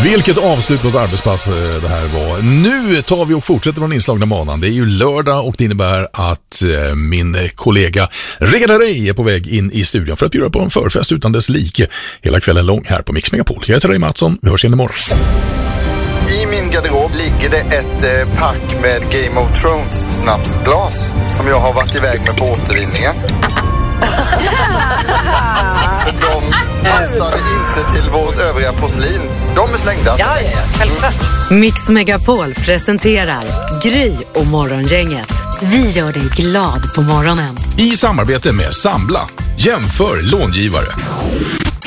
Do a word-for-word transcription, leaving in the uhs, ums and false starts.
Vilket avslut på ett arbetspass det här var. Nu tar vi och fortsätter från inslagna banan. Det är ju lördag och det innebär att min kollega Rickard Herrey är på väg in i studion för att bjuda på en förfest utan dess like hela kvällen lång här på Mix Megapol. Jag heter Ray Mattsson, vi hörs igen imorgon. I min garderob ligger det ett eh, pack med Game of Thrones snapsglas som jag har varit iväg med på återvinningen. För de passade inte till vårt övriga porslin. De är slängda. Ja, ja, självklart. Mm. Mix Megapol presenterar Gry och Morgongänget. Vi gör dig glad på morgonen. I samarbete med Sambla. Jämför långivare.